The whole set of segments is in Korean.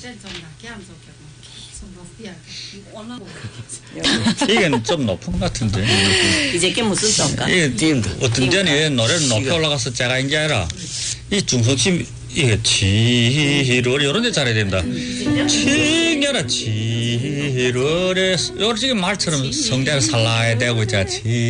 이게 좀 높은 것 같은데. 이제 게 무슨 ton가? 이게 어떤 전에 노래를 높이 올라가서 제가 인게 아니라 이 중성심 이게 치를 이런 데 잘해야 된다. 치겨라 치르래 요런 지금 말처럼 성대를 살라야 되고 있잖아.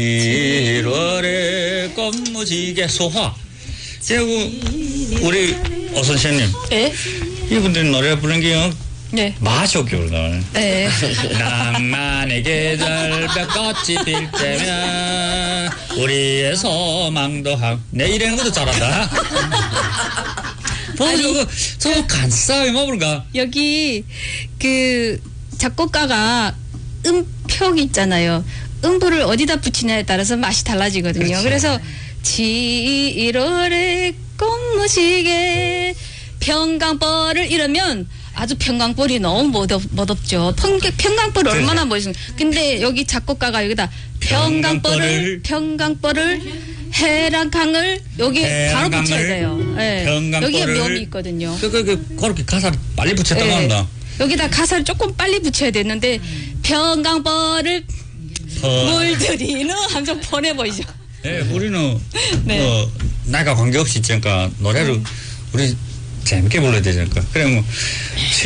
치르래 꽃무지개 소화. 그리고 우리 오 선생님. 예? 이분들이 노래 부르는 게 네. 마쇼교를. 네. 낭만의 계절 볕꽃이 필 때면 우리의 소망도 내 이러는 것도 잘한다. 저거 간싸움이 뭐 부른가? 여기 그 작곡가가 음표기 있잖아요. 음부를 어디다 붙이냐에 따라서 맛이 달라지거든요. 그렇죠. 그래서 7월에 꽃무지개 평강벌을 이러면 아주 평강벌이 너무 멋없죠. 평강벌이 얼마나 멋있는. 근데 여기 작곡가가 여기다 평강벌을 해랑강을 여기 바로 붙여야 돼요. 네. 여기에 묘미 있거든요. 그렇게 가사를 빨리 붙였다고 한다. 여기다 가사를 조금 빨리 붙여야 되는데 평강벌을 물들이는 함정 뻔해 보이죠. 네, 우리는 네. 나이가 관계없이 있으니까 노래를 우리 재밌게 불러야 되니까. 그래 뭐